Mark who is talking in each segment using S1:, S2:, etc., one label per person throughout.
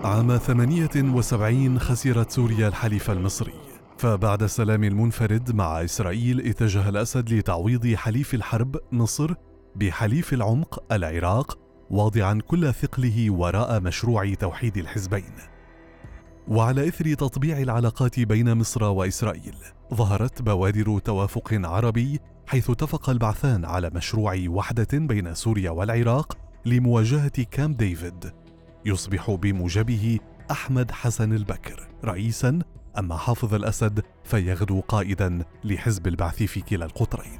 S1: عام 78 خسرت سوريا الحليف المصري، فبعد السلام المنفرد مع إسرائيل اتجه الأسد لتعويض حليف الحرب مصر بحليف العمق العراق، واضعا كل ثقله وراء مشروع توحيد الحزبين. وعلى إثر تطبيع العلاقات بين مصر وإسرائيل ظهرت بوادر توافق عربي، حيث اتفق البعثان على مشروع وحدة بين سوريا والعراق لمواجهة كامب ديفيد، يصبح بموجبه أحمد حسن البكر رئيساً، أما حافظ الأسد فيغدو قائداً لحزب البعث في كلا القطرين.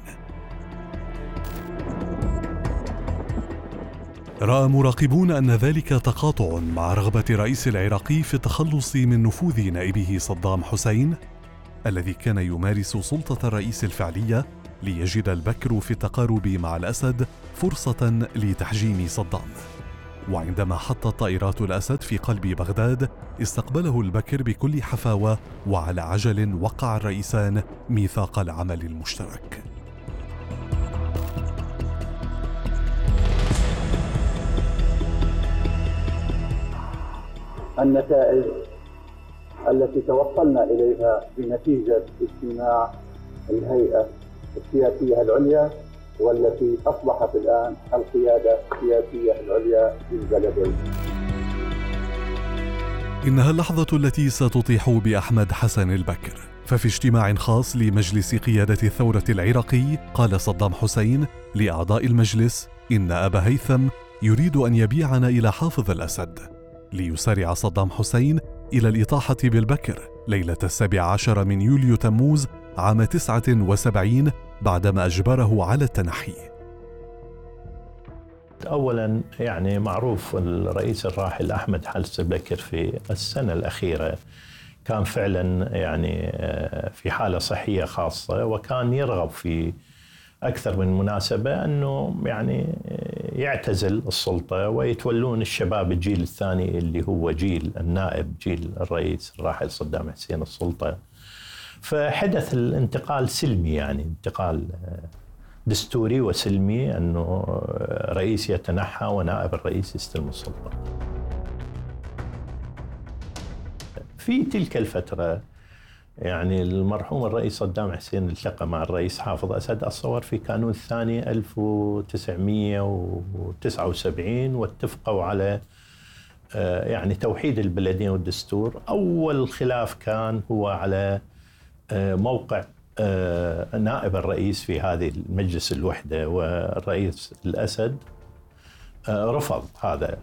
S1: رأى مراقبون أن ذلك تقاطع مع رغبة الرئيس العراقي في التخلص من نفوذ نائبه صدام حسين، الذي كان يمارس سلطة الرئيس الفعلية، ليجد البكر في التقارب مع الأسد فرصة لتحجيم صدام. وعندما حطت طائرات الأسد في قلب بغداد استقبله البكر بكل حفاوة، وعلى عجل وقع الرئيسان ميثاق العمل المشترك.
S2: النتائج التي توصلنا إليها بنتيجة اجتماع الهيئة السياسية العليا، والتي أصبحت الآن القيادة السياسية العليا للبلدين.
S1: إنها اللحظة التي ستطيح بأحمد حسن البكر، ففي اجتماع خاص لمجلس قيادة الثورة العراقي قال صدام حسين لأعضاء المجلس: إن أبا هيثم يريد أن يبيعنا إلى حافظ الأسد، ليسارع صدام حسين إلى الإطاحة بالبكر ليلة 17 من يوليو تموز عام 79 بعدما أجبره على التنحي.
S3: أولاً يعني معروف الرئيس الراحل أحمد حسن البكر في السنة الأخيرة كان فعلاً يعني في حالة صحية خاصة، وكان يرغب في أكثر من مناسبة أنه يعني يعتزل السلطة ويتولون الشباب الجيل الثاني اللي هو جيل النائب، جيل الرئيس الراحل صدام حسين السلطة. فحدث الانتقال سلمي، يعني انتقال دستوري وسلمي، أنه رئيس يتنحى ونائب الرئيس يستلم السلطة. في تلك الفترة يعني المرحوم الرئيس صدام حسين التقى مع الرئيس حافظ أسد، أتصور في كانون الثاني 1979، واتفقوا على يعني توحيد البلدين والدستور. أول خلاف كان هو على موقع نائب الرئيس في هذه المجلس الوحدة، والرئيس الأسد رفض هذا.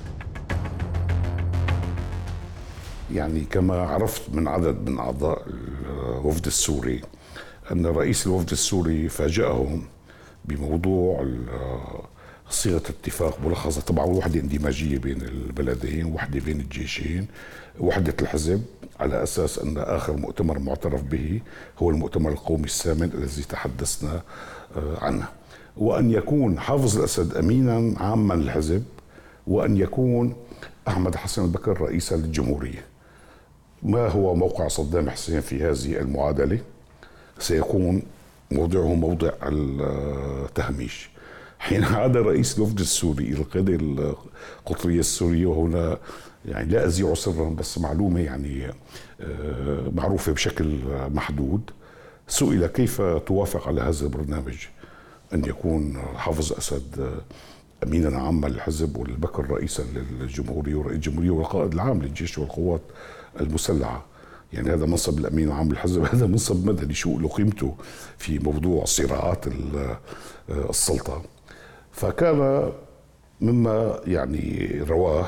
S4: يعني كما عرفت من عدد من أعضاء الوفد السوري أن رئيس الوفد السوري فاجأهم بموضوع صيغة اتفاق ملخصة، طبعا وحدة اندماجية بين البلدين، وحدة بين الجيشين، وحدة الحزب، على أساس أن آخر مؤتمر معترف به هو المؤتمر القومي الثامن الذي تحدثنا عنه، وأن يكون حافظ الأسد أمينا عاما للحزب، وأن يكون أحمد حسن البكر رئيسا للجمهورية. ما هو موقع صدام حسين في هذه المعادلة؟ سيكون موضعه موضع التهميش. حين عاد رئيس الوفد السوري إلى القيادة القطرية السورية، وهنا يعني لا أذيع سرا بس معلومة يعني معروفة بشكل محدود، سئل كيف توافق على هذا البرنامج أن يكون حافظ أسد أمينا عاما للحزب والبكر رئيسا للجمهورية ورئيس الجمهورية والقائد العام للجيش والقوات المسلحة. يعني هذا منصب الأمين العام للحزب، هذا منصب مدني شو له قيمته في موضوع صراعات السلطة. فكان مما يعني رواه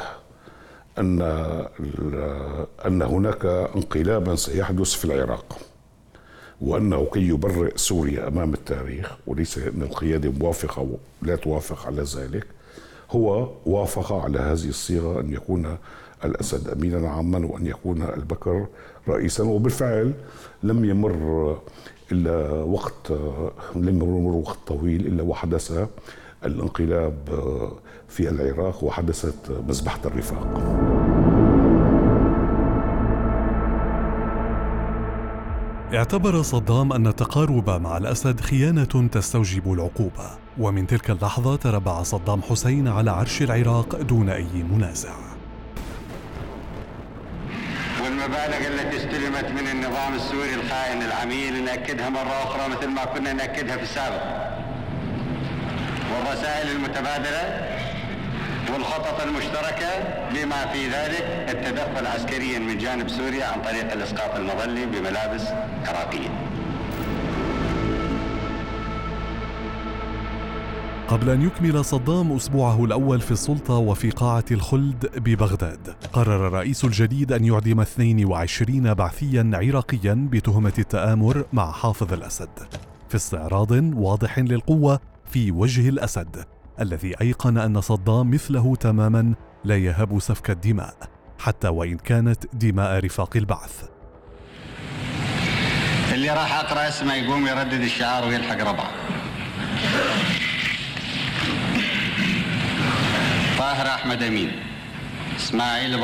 S4: أن هناك انقلابا سيحدث في العراق، وأنه كي يبرئ سوريا أمام التاريخ، وليس أن القيادة موافقة ولا توافق على ذلك، هو وافق على هذه الصيغة أن يكون الأسد أمينا عاما وأن يكون البكر رئيسا. وبالفعل لم يمر وقت طويل إلا وحدث الانقلاب في العراق، وحدثت مذبحة الرفاق.
S1: اعتبر صدام أن التقارب مع الأسد خيانة تستوجب العقوبة، ومن تلك اللحظة تربع صدام حسين على عرش العراق دون أي منازع.
S5: المبالغ التي استلمت من النظام السوري الخائن العميل نأكدها مرة أخرى مثل ما كنا نأكدها في السابق، والرسائل المتبادلة والخطط المشتركة بما في ذلك التدخل عسكريا من جانب سوريا عن طريق الإسقاط المظلي بملابس عراقية.
S1: قبل أن يكمل صدام أسبوعه الأول في السلطة وفي قاعة الخلد ببغداد، قرر الرئيس الجديد أن يعدم 22 بعثياً عراقياً بتهمة التآمر مع حافظ الأسد، في استعراض واضح للقوة في وجه الأسد الذي أيقن أن صدام مثله تماماً لا يهاب سفك الدماء حتى وإن كانت دماء رفاق البعث.
S5: اللي راح أقرأ اسمه يقوم يردد الشعار ويلحق ربعه. طاهر أحمد أمين، إسماعيل